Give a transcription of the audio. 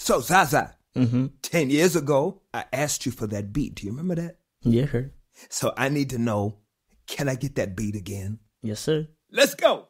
So, Zaza, 10 years ago, I asked you for that beat. Do you remember that? Yeah, sir. So I need to know, can I get that beat again? Yes, sir. Let's go.